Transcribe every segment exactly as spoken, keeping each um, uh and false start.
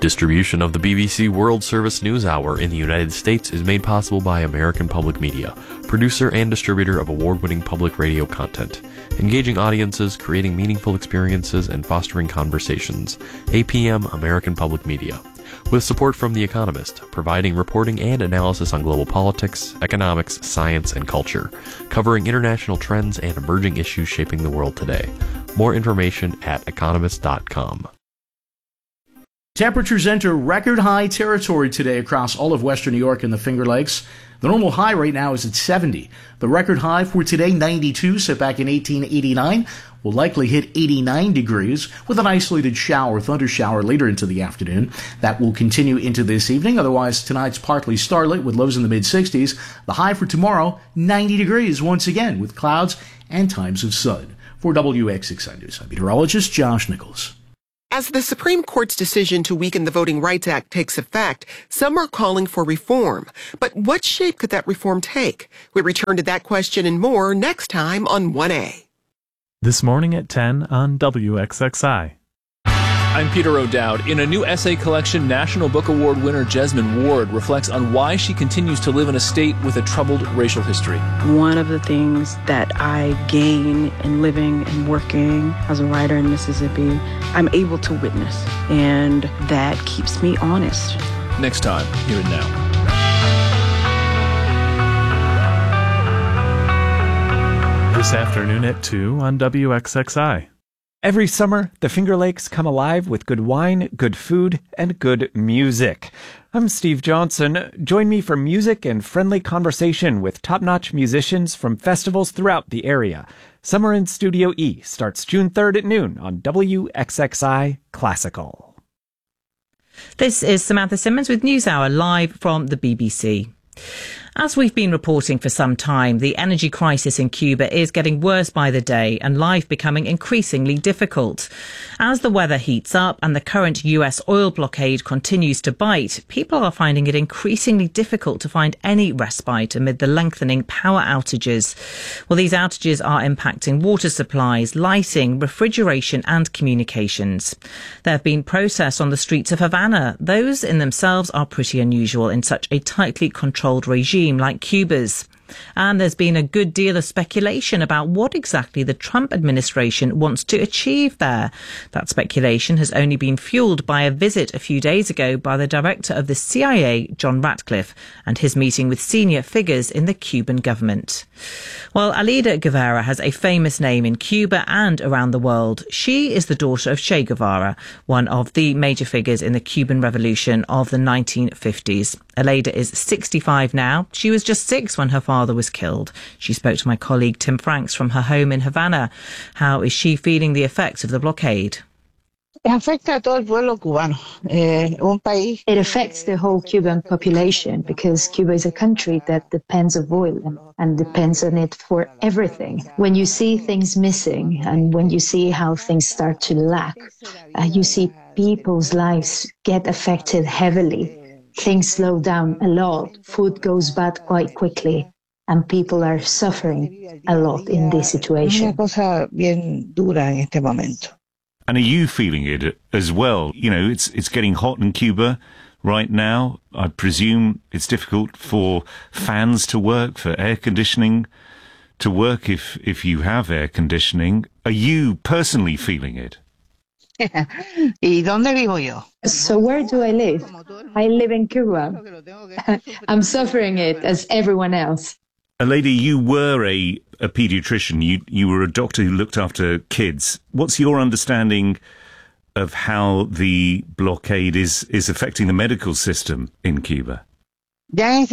Distribution of the B B C World Service News Hour in the United States is made possible by American Public Media, producer and distributor of award-winning public radio content, engaging audiences, creating meaningful experiences, and fostering conversations. A P M American Public Media. With support from The Economist, providing reporting and analysis on global politics, economics, science, and culture, covering international trends and emerging issues shaping the world today. More information at economist dot com. Temperatures enter record high territory today across all of western New York and the Finger Lakes. The normal high right now is at seventy. The record high for today, ninety-two, set back in eighteen eighty-nine, will likely hit eighty-nine degrees with an isolated shower, thunder shower later into the afternoon. That will continue into this evening. Otherwise, tonight's partly starlit with lows in the mid-sixties. The high for tomorrow, ninety degrees once again with clouds and times of sun. For W X X I News, I'm meteorologist Josh Nichols. As the Supreme Court's decision to weaken the Voting Rights Act takes effect, some are calling for reform. But what shape could that reform take? We return to that question and more next time on one A. This morning at ten on W X X I. I'm Peter O'Dowd. In a new essay collection, National Book Award winner Jesmyn Ward reflects on why she continues to live in a state with a troubled racial history. One of the things that I gain in living and working as a writer in Mississippi, I'm able to witness, and that keeps me honest. Next time, here and now. This afternoon at two on W X X I. Every summer, the Finger Lakes come alive with good wine, good food, and good music. I'm Steve Johnson. Join me for music and friendly conversation with top-notch musicians from festivals throughout the area. Summer in Studio E starts June third at noon on W X X I Classical. This is Samantha Simmons with NewsHour live from the B B C. As we've been reporting for some time, the energy crisis in Cuba is getting worse by the day and life becoming increasingly difficult. As the weather heats up and the current U S oil blockade continues to bite, people are finding it increasingly difficult to find any respite amid the lengthening power outages. Well, these outages are impacting water supplies, lighting, refrigeration and communications. There have been protests on the streets of Havana. Those in themselves are pretty unusual in such a tightly controlled regime like Cuba's. And there's been a good deal of speculation about what exactly the Trump administration wants to achieve there. That speculation has only been fueled by a visit a few days ago by the director of the C I A, John Ratcliffe, and his meeting with senior figures in the Cuban government. Well, Alida Guevara has a famous name in Cuba and around the world. She is the daughter of Che Guevara, one of the major figures in the Cuban Revolution of the nineteen fifties. Alida is sixty-five now. She was just six when her father was killed. She spoke to my colleague Tim Franks from her home in Havana. How is she feeling the effects of the blockade? It affects the whole Cuban population because Cuba is a country that depends on oil and, and depends on it for everything. When you see things missing and when you see how things start to lack, uh, you see people's lives get affected heavily. Things slow down a lot. Food goes bad quite quickly. And people are suffering a lot in this situation. And are you feeling it as well? You know, it's it's getting hot in Cuba right now. I presume it's difficult for fans to work, for air conditioning to work if, if you have air conditioning. Are you personally feeling it? So where do I live? I live in Cuba. I'm suffering it as everyone else. A lady, you were a, a paediatrician. You you were a doctor who looked after kids. What's your understanding of how the blockade is, is affecting the medical system in Cuba? I'm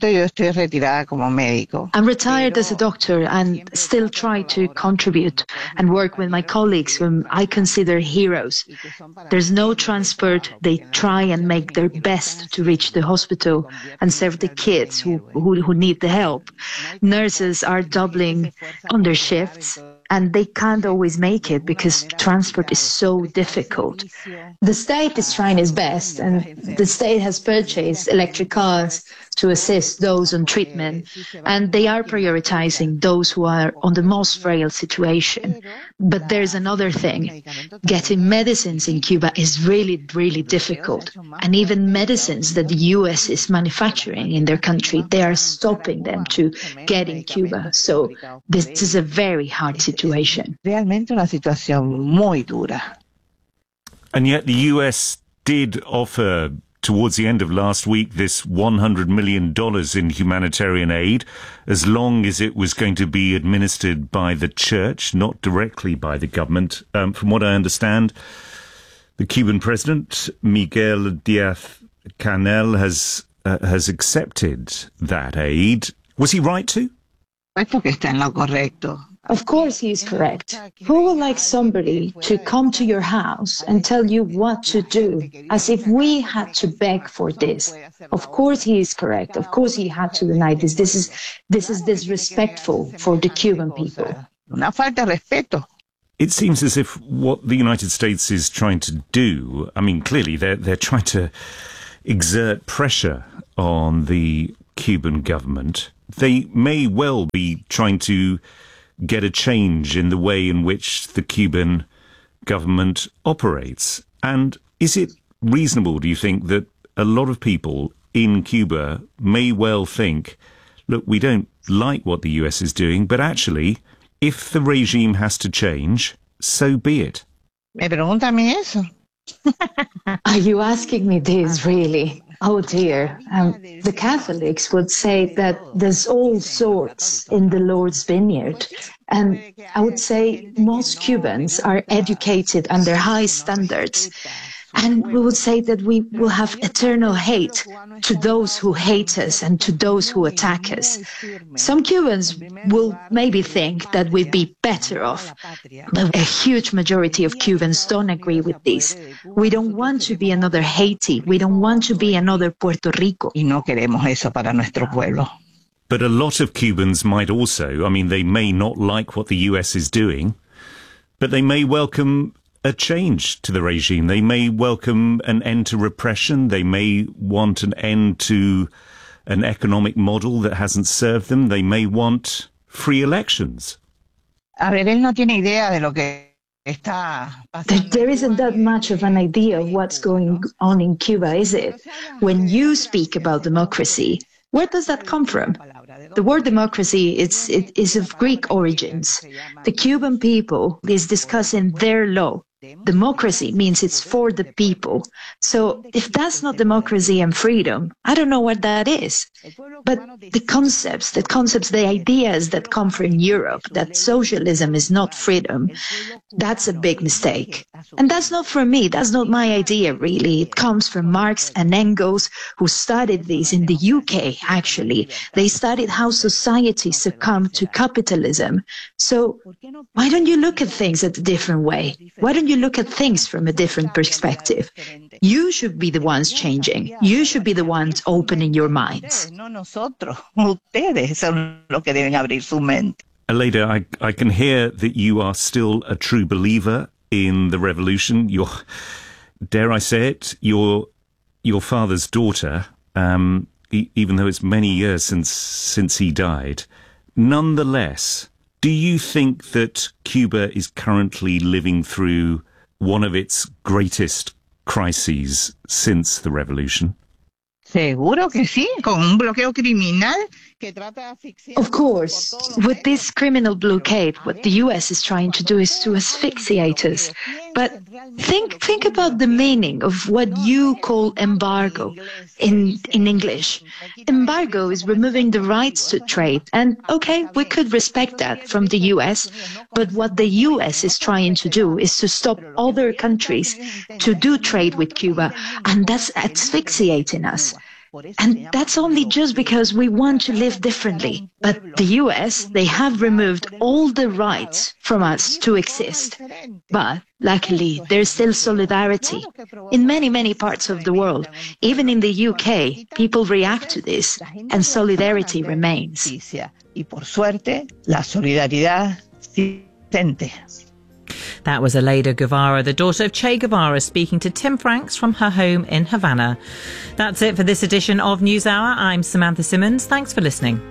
retired as a doctor and still try to contribute and work with my colleagues whom I consider heroes. There's no transport. They try and make their best to reach the hospital and serve the kids who, who, who need the help. Nurses are doubling on their shifts. and they can't always make it because transport is so difficult. The state is trying its best, and the state has purchased electric cars to assist those on treatment, and they are prioritizing those who are on the most frail situation. But there's another thing. Getting medicines in Cuba is really, really difficult. And even medicines that the U S is manufacturing in their country, they are stopping them to get in Cuba. So this is a very hard situation. Realmente una situación muy dura. And yet the U S did offer, towards the end of last week, this one hundred million dollars in humanitarian aid, as long as it was going to be administered by the church, not directly by the government. Um, from what I understand, the Cuban president, Miguel Díaz-Canel, has uh, has accepted that aid. Was he right to? Of course he is correct. Who would like somebody to come to your house and tell you what to do, as if we had to beg for this? Of course he is correct. Of course he had to deny this. This is this is disrespectful for the Cuban people. Una falta de respeto. It seems as if what the United States is trying to do, I mean, clearly they're they're trying to exert pressure on the Cuban government. They may well be trying to get a change in the way in which the Cuban government operates. And is it reasonable, do you think, that a lot of people in Cuba may well think, look, we don't like what the U S is doing, but actually, if the regime has to change, so be it? Me pregunta a mí eso. Are you asking me this, really? Oh dear. Um, the Catholics would say that there's all sorts in the Lord's vineyard. And I would say most Cubans are educated under high standards. And we would say that we will have eternal hate to those who hate us and to those who attack us. Some Cubans will maybe think that we'd be better off, but a huge majority of Cubans don't agree with this. We don't want to be another Haiti. We don't want to be another Puerto Rico. Y no queremos eso para nuestro pueblo. But a lot of Cubans might also, I mean, they may not like what the U S is doing, but they may welcome a change to the regime. They may welcome an end to repression. They may want an end to an economic model that hasn't served them. They may want free elections. A ver, él no tiene idea de lo que está pasando. There isn't that much of an idea of what's going on in Cuba, is it? When you speak about democracy, where does that come from? The word democracy it's, it is of Greek origins. The Cuban people is discussing their law. Democracy means it's for the people. So if that's not democracy and freedom, I don't know what that is. But the concepts, the concepts, the ideas that come from Europe, that socialism is not freedom, that's a big mistake. And that's not from me. That's not my idea, really. It comes from Marx and Engels, who studied this in the U K, actually. They studied how society succumbed to capitalism. So why don't you look at things at a different way? Why don't you look at things from a different perspective? You should be the ones changing. You should be the ones opening your minds. No nosotros, ustedes son los que deben abrir su mente. Aleida, I, I can hear that you are still a true believer in the revolution. You're, dare I say it, your your father's daughter, um, e- even though it's many years since since he died, nonetheless, do you think that Cuba is currently living through one of its greatest crises since the revolution? Seguro que sí, con un bloqueo criminal que trata de asfixiar. Of course, with this criminal blockade, what the U S is trying to do is to asphyxiate us. But think think about the meaning of what you call embargo in in English. Embargo is removing the rights to trade, and okay, we could respect that from the U S, but what the U S is trying to do is to stop other countries to do trade with Cuba, and that's asphyxiating us. And that's only just because we want to live differently. But the U S, they have removed all the rights from us to exist. But luckily, there's still solidarity. In many, many parts of the world, even in the U K, people react to this, and solidarity remains. Y por suerte, la solidaridad sigue presente. That was Aleida Guevara, the daughter of Che Guevara, speaking to Tim Franks from her home in Havana. That's it for this edition of NewsHour. I'm Samantha Simmons. Thanks for listening.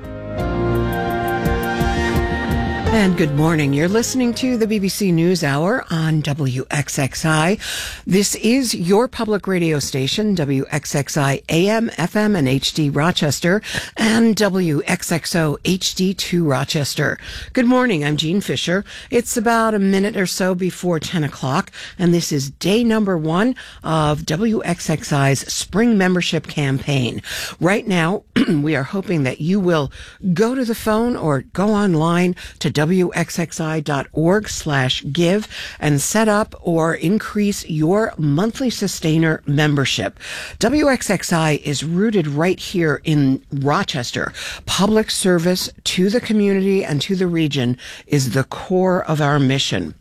And good morning. You're listening to the B B C NewsHour on W X X I. This is your public radio station, W X X I A M, F M, and H D Rochester, and W X X O H D two Rochester. Good morning. I'm Jean Fisher. It's about a minute or so before ten o'clock, and this is day number one of W X X I's spring membership campaign. Right now, we are hoping that you will go to the phone or go online to W X X I dot org slash give and set up or increase your monthly sustainer membership. W X X I is rooted right here in Rochester. Public service to the community and to the region is the core of our mission.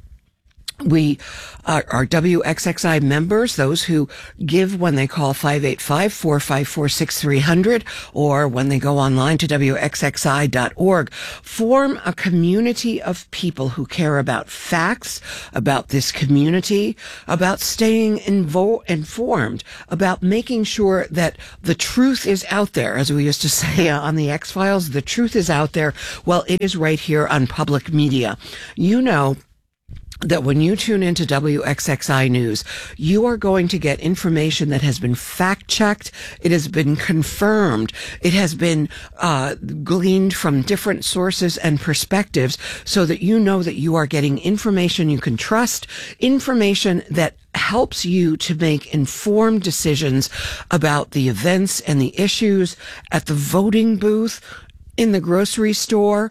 We are, are W X X I members, those who give when they call five eight five, four five four, six three zero zero or when they go online to W X X I dot org, form a community of people who care about facts, about this community, about staying invo- informed, about making sure that the truth is out there. As we used to say on the X-Files, the truth is out there. Well, it is right here on public media. You know that when you tune into W X X I News, you are going to get information that has been fact-checked, it has been confirmed, it has been uh gleaned from different sources and perspectives, so that you know that you are getting information you can trust, information that helps you to make informed decisions about the events and the issues at the voting booth, in the grocery store.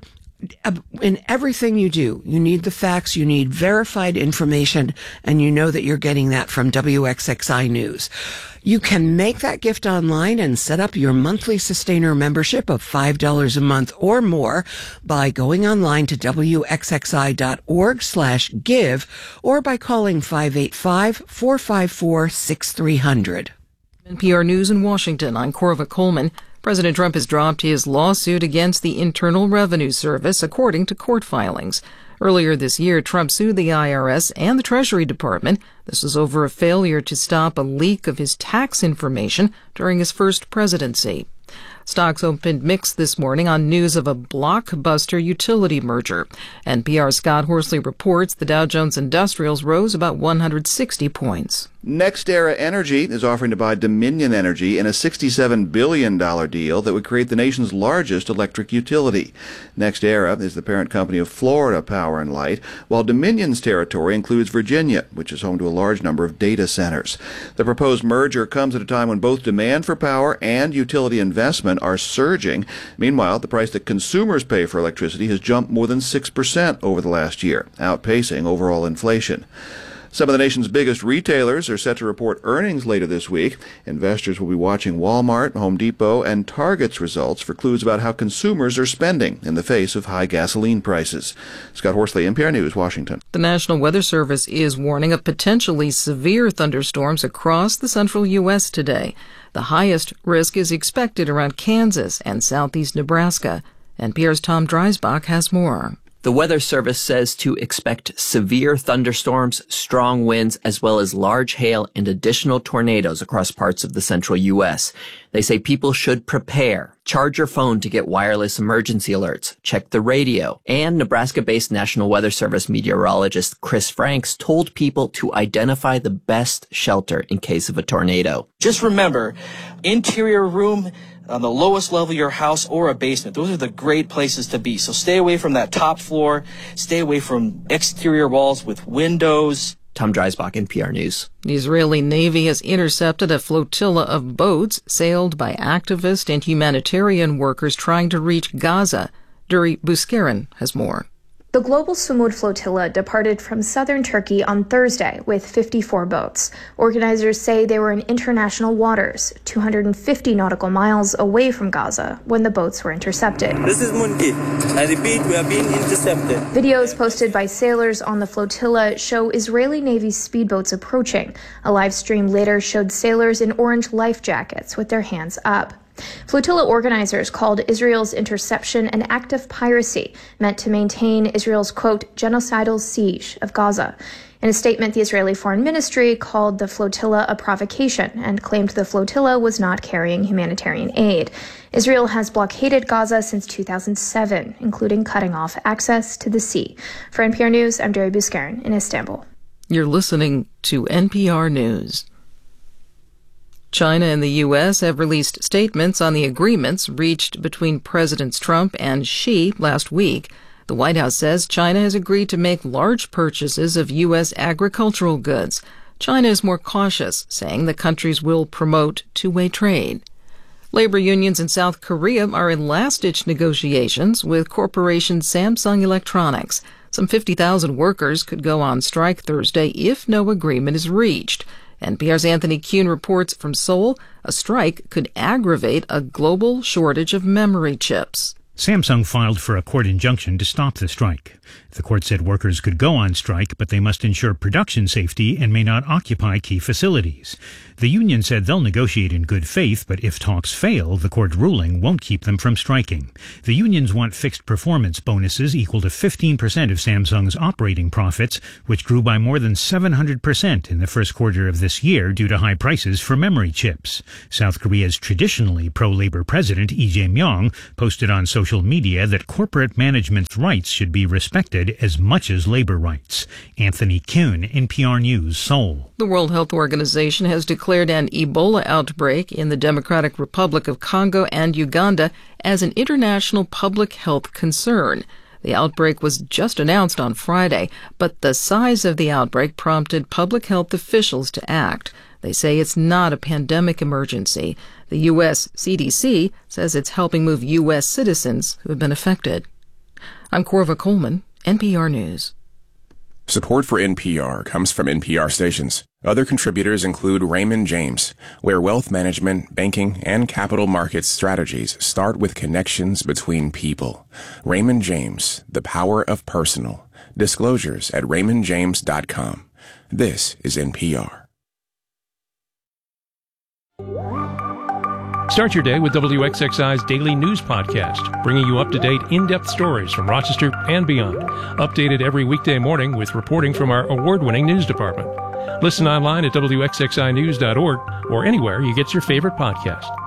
In everything you do, you need the facts, you need verified information, and you know that you're getting that from W X X I News. You can make that gift online and set up your monthly sustainer membership of five dollars a month or more by going online to W X X I dot org slash give or by calling five eight five, four five four, six three zero zero. N P R News in Washington, I'm Corva Coleman. President Trump has dropped his lawsuit against the Internal Revenue Service, according to court filings. Earlier this year, Trump sued the I R S and the Treasury Department. This was over a failure to stop a leak of his tax information during his first presidency. Stocks opened mixed this morning on news of a blockbuster utility merger. N P R's Scott Horsley reports the Dow Jones Industrials rose about one hundred sixty points. NextEra Energy is offering to buy Dominion Energy in a sixty-seven billion dollars deal that would create the nation's largest electric utility. NextEra is the parent company of Florida Power and Light, while Dominion's territory includes Virginia, which is home to a large number of data centers. The proposed merger comes at a time when both demand for power and utility investment are surging. Meanwhile, the price that consumers pay for electricity has jumped more than six percent over the last year, outpacing overall inflation. Some of the nation's biggest retailers are set to report earnings later this week. Investors will be watching Walmart, Home Depot, and Target's results for clues about how consumers are spending in the face of high gasoline prices. Scott Horsley, N P R News, Washington. The National Weather Service is warning of potentially severe thunderstorms across the central U S today. The highest risk is expected around Kansas and southeast Nebraska. N P R's Tom Dreisbach has more. The Weather Service says to expect severe thunderstorms, strong winds, as well as large hail and additional tornadoes across parts of the central U S. They say people should prepare. Charge your phone to get wireless emergency alerts. Check the radio. And Nebraska-based National Weather Service meteorologist Chris Franks told people to identify the best shelter in case of a tornado. Just remember, interior room on the lowest level of your house or a basement. Those are the great places to be. So stay away from that top floor. Stay away from exterior walls with windows. Tom Dreisbach, N P R News. The Israeli Navy has intercepted a flotilla of boats sailed by activist and humanitarian workers trying to reach Gaza. Duri Buskeren has more. The Global Sumud Flotilla departed from southern Turkey on Thursday with fifty-four boats. Organizers say they were in international waters, two hundred fifty nautical miles away from Gaza, when the boats were intercepted. This is Munkit. I repeat, we are being intercepted. Videos posted by sailors on the flotilla show Israeli Navy speedboats approaching. A live stream later showed sailors in orange life jackets with their hands up. Flotilla organizers called Israel's interception an act of piracy meant to maintain Israel's, quote, genocidal siege of Gaza. In a statement, the Israeli Foreign Ministry called the flotilla a provocation and claimed the flotilla was not carrying humanitarian aid. Israel has blockaded Gaza since two thousand seven, including cutting off access to the sea. For N P R News, I'm Deri Buskarin in Istanbul. You're listening to N P R News. China and the U S have released statements on the agreements reached between Presidents Trump and Xi last week. The White House says China has agreed to make large purchases of U S agricultural goods. China is more cautious, saying the countries will promote two-way trade. Labor unions in South Korea are in last-ditch negotiations with corporation Samsung Electronics. Some fifty thousand workers could go on strike Thursday if no agreement is reached. N P R's Anthony Kuhn reports from Seoul, a strike could aggravate a global shortage of memory chips. Samsung filed for a court injunction to stop the strike. The court said workers could go on strike, but they must ensure production safety and may not occupy key facilities. The union said they'll negotiate in good faith, but if talks fail, the court ruling won't keep them from striking. The unions want fixed performance bonuses equal to fifteen percent of Samsung's operating profits, which grew by more than seven hundred percent in the first quarter of this year due to high prices for memory chips. South Korea's traditionally pro-labor president, Lee Jae-myung, posted on social media that corporate management's rights should be respected as much as labor rights. Anthony Kuhn, N P R News, Seoul. The World Health Organization has declared an Ebola outbreak in the Democratic Republic of Congo and Uganda as an international public health concern. The outbreak was just announced on Friday, but the size of the outbreak prompted public health officials to act. They say it's not a pandemic emergency. The U S C D C says it's helping move U S citizens who have been affected. I'm Corva Coleman, N P R News. Support for N P R comes from N P R stations. Other contributors include Raymond James, where wealth management, banking, and capital markets strategies start with connections between people. Raymond James, the power of personal. Disclosures at raymond james dot com. This is N P R. Start your day with W X X I's daily news podcast, bringing you up-to-date, in-depth stories from Rochester and beyond. Updated every weekday morning with reporting from our award-winning news department. Listen online at W X X I news dot org or anywhere you get your favorite podcast.